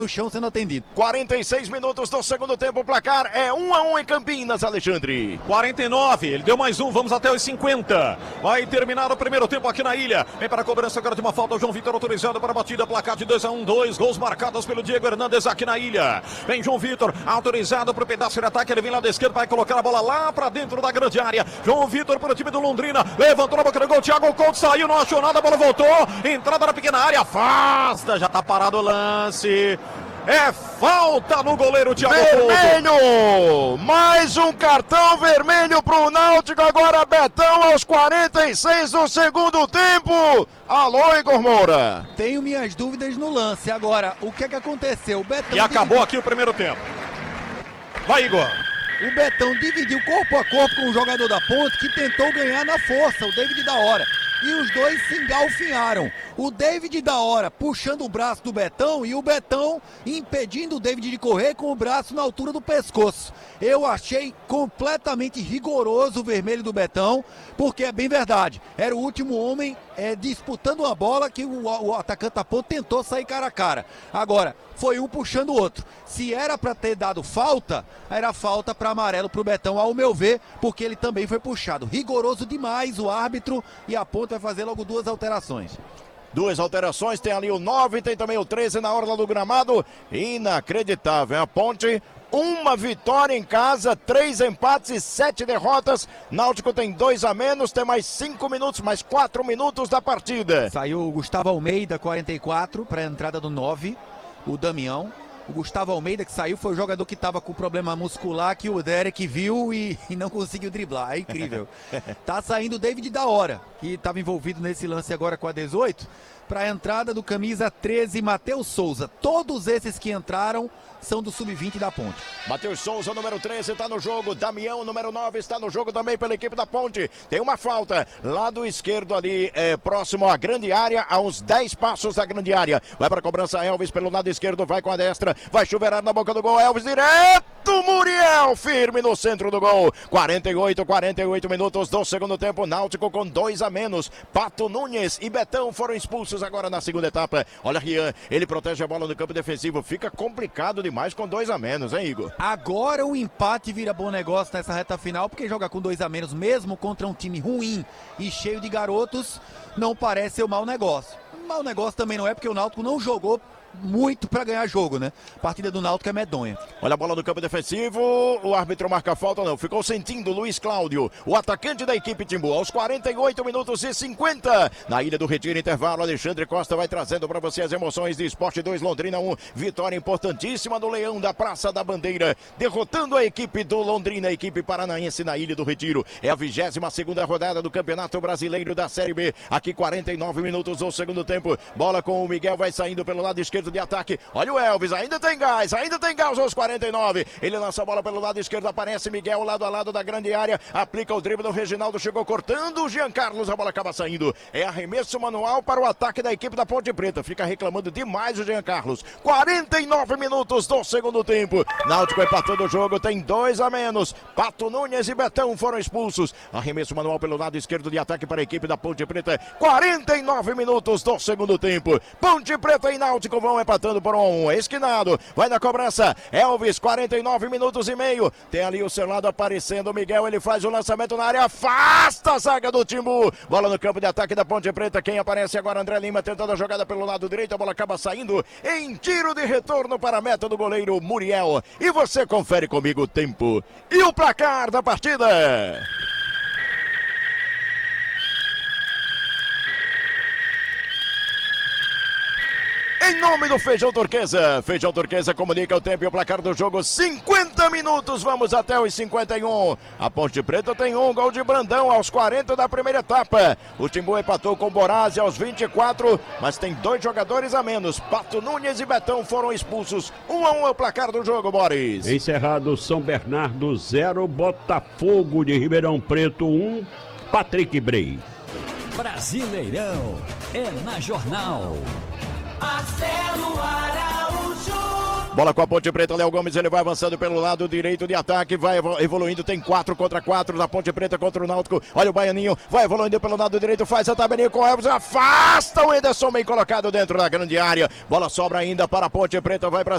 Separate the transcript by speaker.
Speaker 1: no chão sendo atendido.
Speaker 2: 46 minutos do segundo tempo, o placar é 1-1 em Campinas, Alexandre.
Speaker 3: 49, ele deu mais um, vamos até os 50. Vai terminar o primeiro tempo aqui na ilha. Vem para a cobrança agora de uma falta, o João Vitor autorizado para a batida, placar de 2-1, 2 gols marcados pelo Diego Hernandes aqui na ilha. Vem João Vitor, autorizado para o pedaço de ataque, ele vem lá da esquerda, vai colocar a bola lá para dentro da grande área. João Vitor para o time do Londrina, levantou na boca do gol, Thiago Couto saiu, não achou nada, a bola voltou, entrada na pequena área, afasta, já está parado o lance. É falta no goleiro Thiago
Speaker 2: Vermelho!
Speaker 3: Couto.
Speaker 2: Mais um cartão vermelho pro Náutico. Agora Betão aos 46 do segundo tempo. Alô, Igor Moura.
Speaker 1: Tenho minhas dúvidas no lance. Agora, o que é que aconteceu? O Betão
Speaker 3: E acabou aqui o primeiro tempo. Vai, Igor.
Speaker 1: O Betão dividiu corpo a corpo com o jogador da Ponte, que tentou ganhar na força, o David da Hora. E os dois se engalfinharam. O David da Hora puxando o braço do Betão e o Betão impedindo o David de correr com o braço na altura do pescoço. Eu achei completamente rigoroso o vermelho do Betão, porque é bem verdade. Era o último homem disputando uma bola que o atacante da Ponte tentou sair cara a cara. Agora, foi um puxando o outro. Se era para ter dado falta, era falta para amarelo para o Betão, ao meu ver, porque ele também foi puxado. Rigoroso demais o árbitro e a Ponte vai fazer logo duas alterações.
Speaker 2: Duas alterações, tem ali o 9, tem também o 13 na orla do gramado. Inacreditável, a Ponte, uma vitória em casa, 3 empates e 7 derrotas. Náutico tem 2 a menos, tem mais 5 minutos, mais 4 minutos da partida.
Speaker 1: Saiu o Gustavo Almeida, 44, para a entrada do 9, o Damião. O Gustavo Almeida que saiu foi o jogador que estava com problema muscular que o Derek viu e não conseguiu driblar. É incrível. Tá saindo o David da Hora, que estava envolvido nesse lance agora com a 18, para a entrada do camisa 13, Matheus Souza. Todos esses que entraram são do Sub-20 da Ponte.
Speaker 2: Matheus Souza, número 13, está no jogo. Damião, número 9, está no jogo também pela equipe da Ponte. Tem uma falta, lado esquerdo ali, próximo à grande área, a uns 10 passos da grande área. Vai para a cobrança, Elvis pelo lado esquerdo, vai com a destra, vai chuveirar na boca do gol, Elvis direto, Muriel, firme no centro do gol. 48 minutos do segundo tempo, Náutico com 2 a menos. Pato Nunes e Betão foram expulsos agora na segunda etapa. Olha Rian, ele protege a bola no campo defensivo, fica complicado demais com 2 a menos, hein, Igor?
Speaker 1: Agora o empate vira bom negócio nessa reta final, porque jogar com 2 a menos, mesmo contra um time ruim e cheio de garotos, não parece ser um mau negócio. Um mau negócio também não é, porque o Náutico não jogou muito para ganhar jogo, né? A partida do Náutico é medonha.
Speaker 2: Olha a bola no campo defensivo, o árbitro marca a falta, não, ficou sentindo Luiz Cláudio, o atacante da equipe Timbu, aos 48 minutos e 50, na Ilha do Retiro, intervalo, Alexandre Costa vai trazendo para você as emoções de Sport 2, Londrina 1, vitória importantíssima do Leão da Praça da Bandeira, derrotando a equipe do Londrina, a equipe paranaense na Ilha do Retiro, é a 22ª rodada do Campeonato Brasileiro da Série B, aqui 49 minutos do segundo tempo, bola com o Miguel, vai saindo pelo lado esquerdo de ataque, olha o Elvis, ainda tem gás aos 49, ele lança a bola pelo lado esquerdo, aparece Miguel lado a lado da grande área, aplica o drible do Reginaldo, chegou cortando o Jean Carlos, a bola acaba saindo, é arremesso manual para o ataque da equipe da Ponte Preta, fica reclamando demais o Jean Carlos, 49 minutos do segundo tempo, Náutico empatando o jogo, tem 2 a menos, Pato Nunes e Betão foram expulsos, arremesso manual pelo lado esquerdo de ataque para a equipe da Ponte Preta, 49 minutos do segundo tempo, Ponte Preta e Náutico vão empatando por um esquinado, vai na cobrança, Elvis, 49 minutos e meio, tem ali o seu lado aparecendo, Miguel, ele faz o lançamento na área, afasta a zaga do Timbu, bola no campo de ataque da Ponte Preta, quem aparece agora, André Lima, tentando a jogada pelo lado direito, a bola acaba saindo em tiro de retorno para a meta do goleiro Muriel, e você confere comigo o tempo e o placar da partida. Em nome do Feijão Turquesa comunica o tempo e o placar do jogo, 50 minutos, vamos até os 51. A Ponte Preta tem um gol de Brandão aos 40 da primeira etapa. O Timbu empatou com o Borazzi aos 24, mas tem 2 jogadores a menos. Pato Nunes e Betão foram expulsos. 1-1 é o placar do jogo, Boris.
Speaker 4: Encerrado São Bernardo 0, Botafogo de Ribeirão Preto 1, Patrick Brey.
Speaker 5: Brasileirão é na Jornal.
Speaker 6: Marcelo Araújo.
Speaker 2: Bola com a Ponte Preta, Léo Gomes, ele vai avançando pelo lado direito de ataque, vai evoluindo, tem 4 contra 4 da Ponte Preta contra o Náutico, olha o Baianinho, vai evoluindo pelo lado direito, faz a tabelinha com o Elvis, afasta o Ederson, bem colocado dentro da grande área, bola sobra ainda para a Ponte Preta, vai para